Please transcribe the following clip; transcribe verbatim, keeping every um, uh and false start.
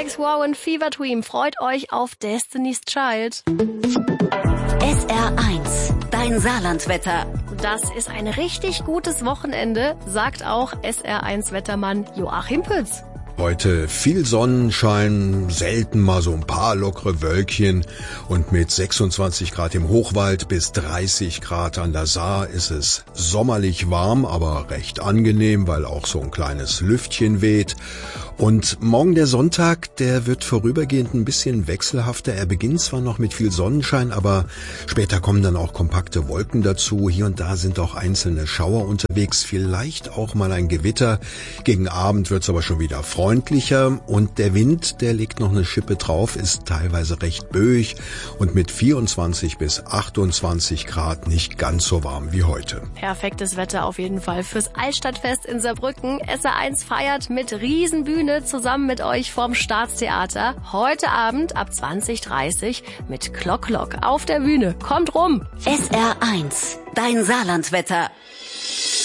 Alex Warren, Fever Dream. Freut euch auf Destiny's Child. S R eins, dein Saarlandwetter. Das ist ein richtig gutes Wochenende, sagt auch S R eins Wettermann Joachim Pütz. Heute viel Sonnenschein, selten mal so ein paar lockere Wölkchen und mit sechsundzwanzig Grad im Hochwald bis dreißig Grad an der Saar ist es sommerlich warm, aber recht angenehm, weil auch so ein kleines Lüftchen weht. Und morgen der Sonntag, der wird vorübergehend ein bisschen wechselhafter. Er beginnt zwar noch mit viel Sonnenschein, aber später kommen dann auch kompakte Wolken dazu. Hier und da sind auch einzelne Schauer unterwegs, vielleicht auch mal ein Gewitter. Gegen Abend wird's aber schon wieder freundlicher und der Wind, der legt noch eine Schippe drauf, ist teilweise recht böig und mit vierundzwanzig bis achtundzwanzig Grad nicht ganz so warm wie heute. Perfektes Wetter auf jeden Fall fürs Altstadtfest in Saarbrücken. S R eins feiert mit Riesenbühne zusammen mit euch vorm Staatstheater. Heute Abend ab zwanzig Uhr dreißig mit Klock Klock auf der Bühne. Kommt rum! S R eins, dein Saarlandwetter.